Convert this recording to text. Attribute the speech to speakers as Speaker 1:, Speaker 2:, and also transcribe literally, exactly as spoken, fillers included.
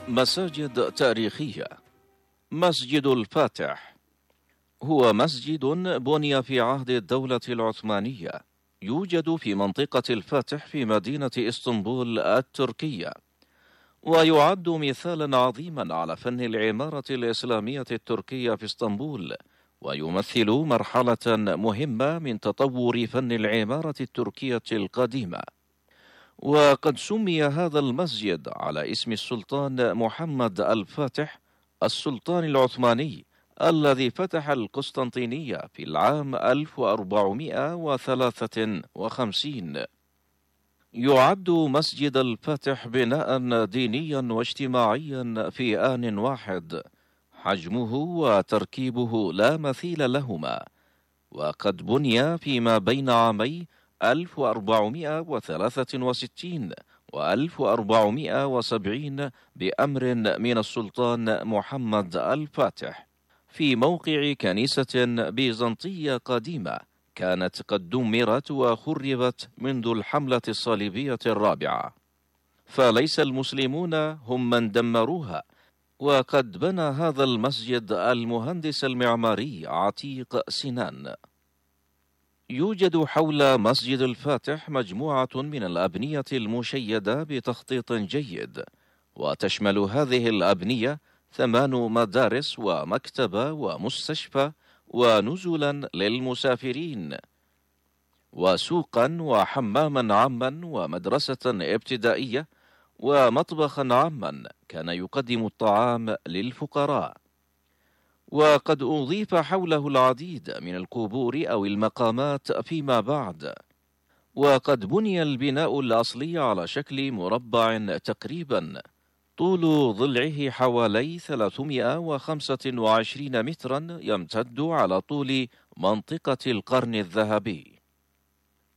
Speaker 1: مساجد تاريخية. مسجد الفاتح هو مسجد بني في عهد الدولة العثمانية، يوجد في منطقة الفاتح في مدينة إسطنبول التركية، ويعد مثالا عظيما على فن العمارة الإسلامية التركية في اسطنبول، ويمثل مرحلة مهمة من تطور فن العمارة التركية القديمة. وقد سمي هذا المسجد على اسم السلطان محمد الفاتح السلطان العثماني الذي فتح القسطنطينية في العام ألف وأربعمائة وثلاثة وخمسين. يعد مسجد الفاتح بناء دينيا واجتماعيا في آن واحد، حجمه وتركيبه لا مثيل لهما، وقد بني فيما بين عامي ألف وأربعمائة وثلاثة وستين و ألف وأربعمائة وسبعين بأمر من السلطان محمد الفاتح في موقع كنيسة بيزنطية قديمة كانت قد دمرت وخربت منذ الحملة الصليبية الرابعة، فليس المسلمون هم من دمروها. وقد بنى هذا المسجد المهندس المعماري عتيق سنان. يوجد حول مسجد الفاتح مجموعة من الأبنية المشيدة بتخطيط جيد، وتشمل هذه الأبنية ثمان مدارس ومكتبة ومستشفى ونزلا للمسافرين وسوقا وحماما عاما ومدرسة ابتدائية ومطبخا عاما كان يقدم الطعام للفقراء. وقد أضيف حوله العديد من القبور أو المقامات فيما بعد. وقد بني البناء الأصلي على شكل مربع تقريبا، طول ضلعه حوالي ثلاثمائة وخمسة وعشرين مترا، يمتد على طول منطقة القرن الذهبي.